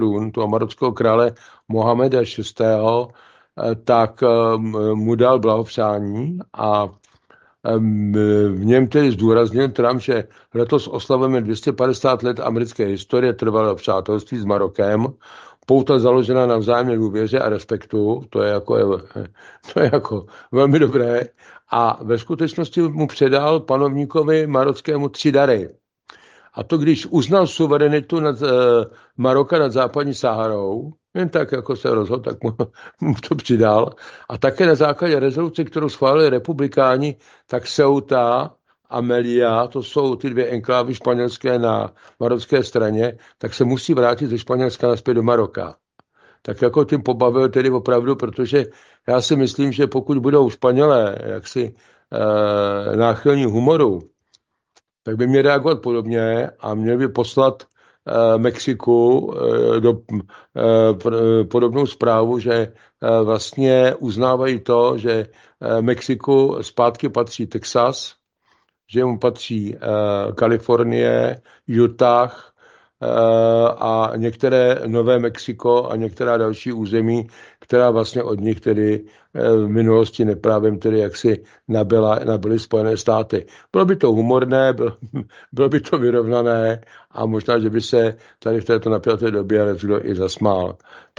toho marockého krále Mohameda VI., tak mu dal blahopřání a v něm tedy zdůraznil Trump, že letos oslavujeme 250 let americké historie trvalého přátelství s Marokem, pouta založená na vzájemné důvěře a respektu, to je jako velmi dobré, a ve skutečnosti mu předal panovníkovi marockému 3 dary. A to, když uznal suverenitu nad Maroka nad západní Saharou, jen tak, jako se rozhodl, tak mu to přidal. A také na základě rezoluce, kterou schválili republikáni, tak Ceuta a Melilla, to jsou ty 2 enklávy španělské na marocké straně, tak se musí vrátit ze Španělska nazpět do Maroka. Tak jako tím pobavil tedy opravdu, protože já si myslím, že pokud budou Španělé jaksi náchylní humoru, tak by měl reagovat podobně a měl by poslat Mexiku podobnou zprávu, že vlastně uznávají to, že Mexiku zpátky patří Texas, že mu patří Kalifornie, Utah a některé Nové Mexiko a některá další území, která vlastně od nich tedy v minulosti neprávem tedy jaksi nabyly Spojené státy. Bylo by to humorné, bylo by to vyrovnané a možná, že by se tady v této napjaté době leckdo i zasmál.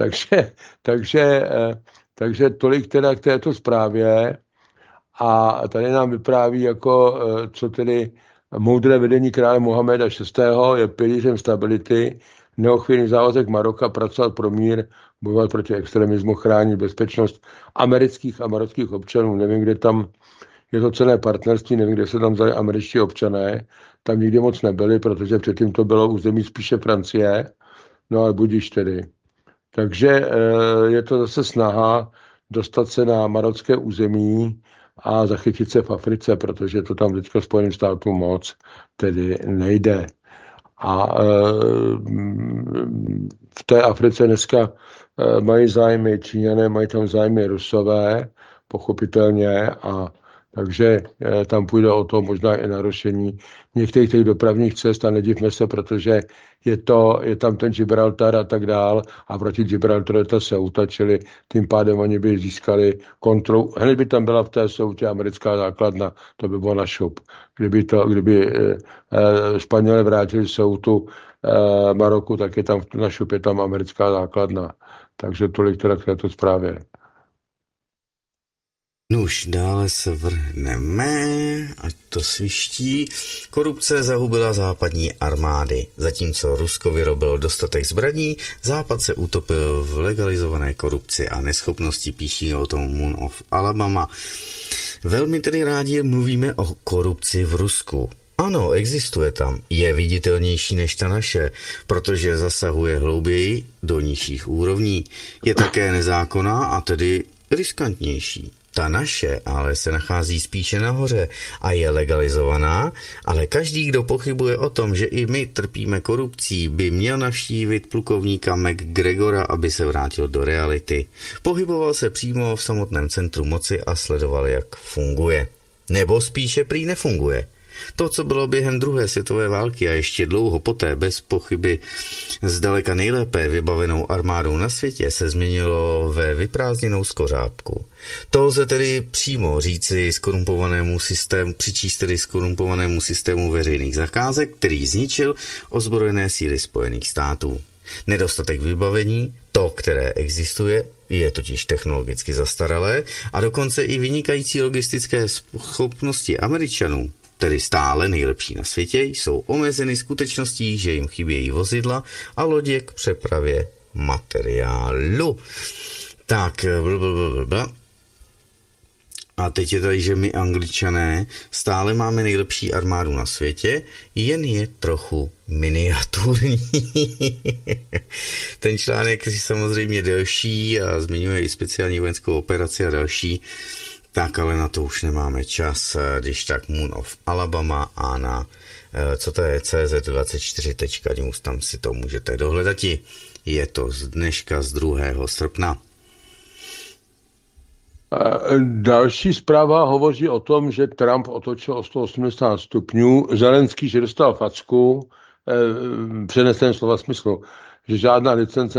Takže tolik teda k této zprávě a tady nám vypráví, jako co tedy moudré vedení krále Mohameda VI. Je pilířem stability, neochvějný závazek Maroka pracovat pro mír, bojovat proti extremismu, chránit bezpečnost amerických a marockých občanů. Nevím, kde tam je to celé partnerství, nevím, kde se tam vzali američtí občané. Tam nikdy moc nebyli, protože předtím to bylo území spíše Francie. No ale budíš tedy. Takže je to zase snaha dostat se na marocké území a zachytit se v Africe, protože to tam vždycky Spojeným státům moc tedy nejde. A v té Africe dneska mají zájmy Číňané, mají tam zájmy Rusové, pochopitelně, a takže tam půjde o to možná i narušení některých těch dopravních cest a nedivme se, protože je tam ten Gibraltar a tak dál a proti Gibraltaru je ta Ceuta, čili tím pádem oni by získali kontrolu. Hned by tam byla v té Ceutě americká základna, to by bylo na šup. Kdyby Španělé vrátili Ceutu Maroku, tak je tam na šup, je tam americká základna. Takže tolik teda k této zprávě. Nuž, dále se vrhneme, ať to sviští. Korupce zahubila západní armády. Zatímco Rusko vyrobilo dostatek zbraní, Západ se utopil v legalizované korupci a neschopnosti, píší o tom Moon of Alabama. Velmi tedy rádi mluvíme o korupci v Rusku. Ano, existuje tam. Je viditelnější než ta naše, protože zasahuje hlouběji do nižších úrovní. Je také nezákonná a tedy riskantnější. Ta naše ale se nachází spíše nahoře a je legalizovaná, ale každý, kdo pochybuje o tom, že i my trpíme korupcí, by měl navštívit plukovníka McGregora, aby se vrátil do reality. Pohyboval se přímo v samotném centru moci a sledoval, jak funguje. Nebo spíše prý nefunguje. To, co bylo během druhé světové války a ještě dlouho poté bez pochyby zdaleka nejlépe vybavenou armádou na světě, se změnilo ve vyprázdněnou skořápku. To lze tedy přímo říci přičíst tedy skorumpovanému systému veřejných zakázek, který zničil ozbrojené síly Spojených států. Nedostatek vybavení, to, které existuje, je totiž technologicky zastaralé a dokonce i vynikající logistické schopnosti Američanů, tedy stále nejlepší na světě, jsou omezeny skutečností, že jim chybějí vozidla a lodě k přepravě materiálu. Tak, A teď je tady, že my Angličané stále máme nejlepší armádu na světě, jen je trochu miniaturní. Ten článek je samozřejmě delší a zmiňuje i speciální vojenskou operaci a další. Tak, ale na to už nemáme čas, když tak Moon of Alabama a na co to je CZ24.news, tam si to můžete dohledat. Je to z dneška z 2. srpna. Další zpráva hovoří o tom, že Trump otočil o 180 stupňů, Zelenský, že dostal facku, přeneseném slova smyslu, že žádná licence